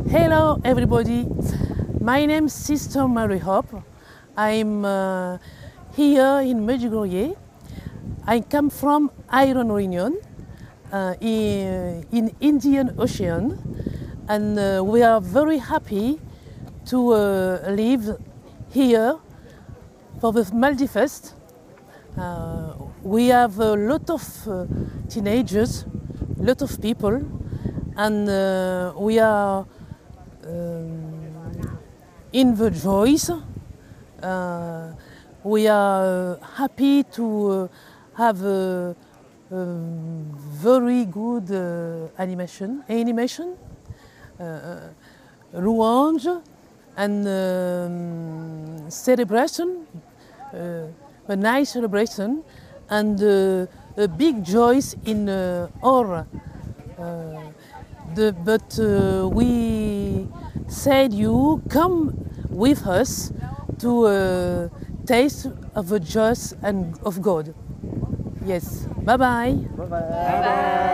Hello everybody, my name is Sister Mary Hope. I'm here in Medjugorje. I come from Iron Réunion in Indian Ocean, and we are very happy to live here for the Maldifest. We have a lot of teenagers, a lot of people, and we are in the joys. We are happy to have a very good animation, louange and celebration, a nice celebration, and a big joy in our. But we said you come with us to taste of the joy and of God. Yes. Bye bye. Bye bye.